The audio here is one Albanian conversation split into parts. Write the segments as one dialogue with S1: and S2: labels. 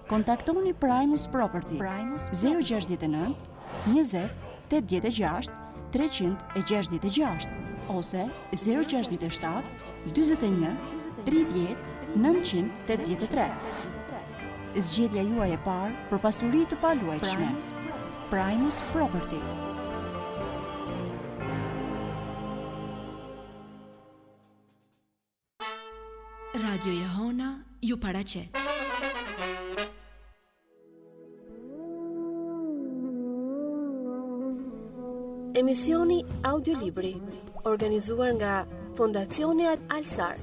S1: Kontaktoni Primus Property 069 20 86 366 ose 067 41 30 983. Zgjedhja juaj e parë për pasuri të paluajtshme. Primus Property.
S2: Radio Jehona ju paraqet.
S3: Emisioni audiolibri organizuar nga Fondacioni Al-Sar.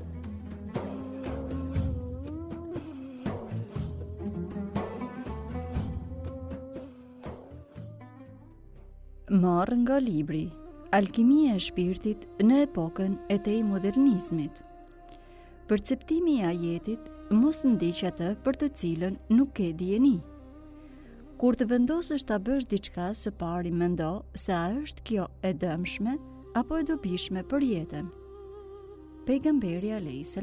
S1: Marrë nga libri Alkimia e shpirtit në epokën e tej modernizmit. Perceptimi i ajetit mos ndiq atë për të cilën nuk e dijeni. Kur të vendosësh ta bësh diçka së pari mendo se a është kjo e dëmshme apo e dobishme për jetën. Pejgamberi a.s.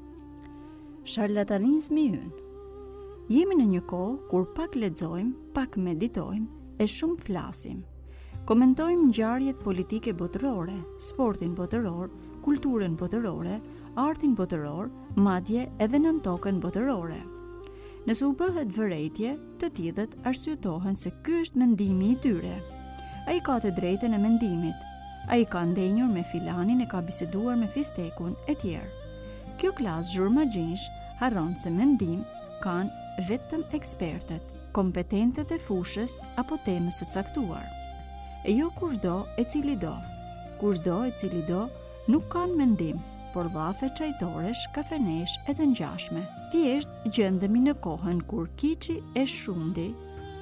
S1: Sharlatanizmi ynë. Jemi në një kohë kur pak lexojmë, pak meditojmë e shumë flasim. Komentojmë ngjarjet politike botërore, sportin botëror, kulturën botërore, artin botëror, madje edhe nën tokën botërore. Nëse u bëhet vërejtje, të tillët arsyetohen se ky është mendimi i tyre. Ai ka të drejtën e mendimit. Ai ka ndenjur me filanin, e ka biseduar me fistekun e tjerë. Kjo klasë zhurmagjinsh harron se mendim kanë vetëm ekspertët, kompetentët e fushës apo temës së caktuar. E jo kushdo e cili do. Kushdo e cili do nuk kanë mendim, por dhafe çajtoresh, kafenesh e të ngjashme. Thjesht gjendemi në kohën kur kiçi e shumdi,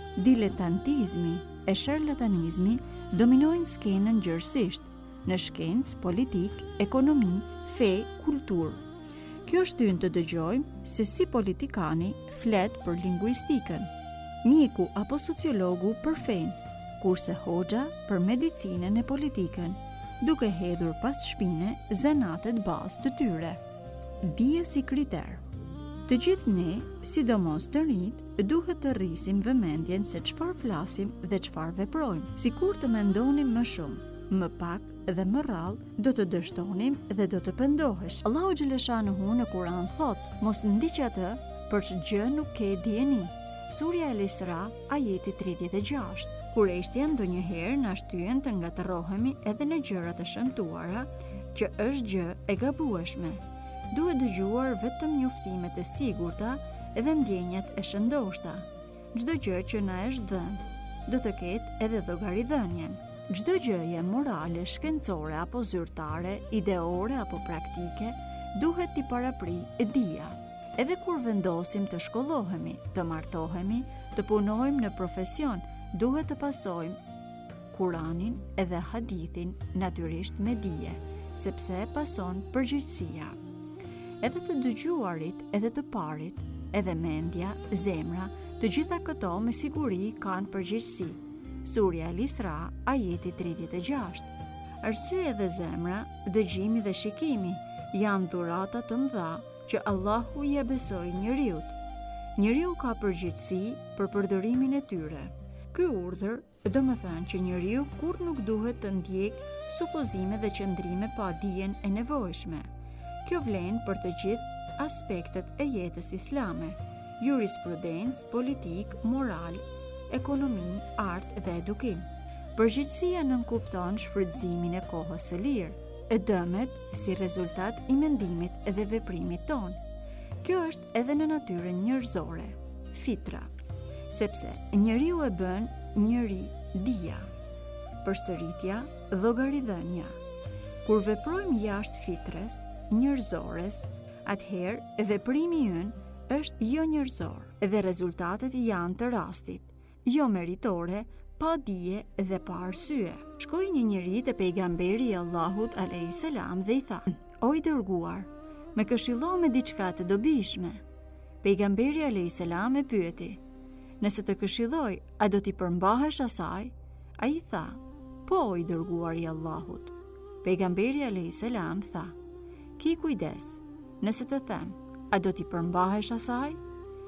S1: diletantizmi e sharlatanizmi dominojnë skenën gjërësisht, në shkencë, politik, ekonomi, fe, kulturë. Kjo shtyn të dëgjojmë se si politikani flet për lingvistikën, mjeku apo sociologu për fenë, kurse hoxha për medicinën e politikën, duke hedhur pas shpine zanatet bazë të tyre. Dije si kriter. Të gjithë ne, sidomos të rinjt, duhet të rrisim vëmendjen se çfarë flasim dhe çfarë veprojmë. Sikur të mendonim më shumë, më pak dhe më rrallë, do të dështonim dhe do të pendohesh. Allahu xhaleshanuhu në Kur'an thot: mos ndiq atë për ç'gjë nuk ke dijeni. Surja El-Isra, ajeti 36. Kurejshtja ndonjëherë na shtyen të ngatërrohemi edhe në gjërat e shëmtuara, që është gjë e gabueshme. Duhet dëgjuar vetëm njoftimet e sigurta edhe ndjenjat e shëndoshta. Çdo gjë që na është dhënë, do të ketë edhe llogaridhënien. Çdo gjëje morale, shkencore apo zyrtare, ideore apo praktike, duhet t'i paraprijë dija. Edhe kur vendosim të shkollohemi, të martohemi, të punojmë në profesion, duhet të pasojmë Kuranin edhe hadithin natyrisht me dije, sepse pason përgjegjësia. Edhe të dëgjuarit, edhe të parit, edhe mendja, zemra, të gjitha këto me siguri kanë përgjegjësi. Surja Al-Isra, ajeti 36. Arsyeja dhe zemra, dëgjimi dhe shikimi janë dhurata të mëdha që Allahu ja besoi njeriut. Njeriu ka përgjegjësi për përdorimin e tyre. Ky urdhër do të thënë që njeriu kur nuk duhet të ndjek supozime dhe qëndrime pa dijen e nevojshme. Kjo vlen për të gjithë aspektet e jetës islame: jurisprudencë, politik, moral, ekonomi, art dhe edukim. Përgjegjësia nënkupton shfrytëzimin e kohës së lirë, e dëmet si rezultat i mendimit dhe veprimit ton. Kjo është edhe në natyrën njerëzore, fitra, sepse njeriu e bën njeri dija, përsëritja, llogaridhënia. Kur veprojmë jashtë fitrës njerëzores, atëherë veprimi ynë është jo njerëzor dhe rezultatet janë të rastit, jo meritore, pa dije dhe pa arsye. Shkoi një njeri te pejgamberi i Allahut a.s. dhe i tha: "O i dërguar, më këshillo me diçka të dobishme." Pejgamberi a.s. e pyeti: "Nëse të këshilloj, a do t'i përmbahesh asaj?" Ai tha: "Po, o i dërguar i Allahut." Pejgamberi a.s. tha: "Ki kujdes, nëse të them, a do t'i përmbahesh asaj?"